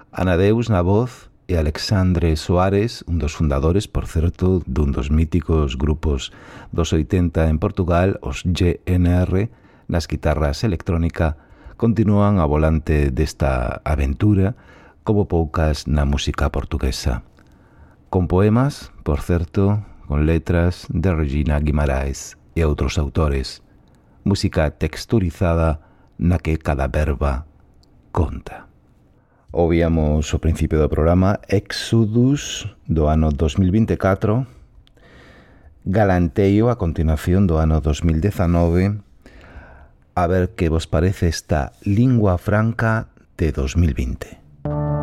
Anadeus na voz e Alexandre Soares, un dos fundadores, por certo, dun dos míticos grupos dos 80 en Portugal, os GNR, nas guitarras electrónica, continúan a volante desta aventura como poucas na música portuguesa. Con poemas, por certo, con letras de Regina Guimarães e outros autores. Música texturizada na que cada verba conta. Ouvíamos ao principio do programa Exodus do ano 2024, Galanteio a continuación do ano 2019, a ver que vos parece esta lingua franca de 2020.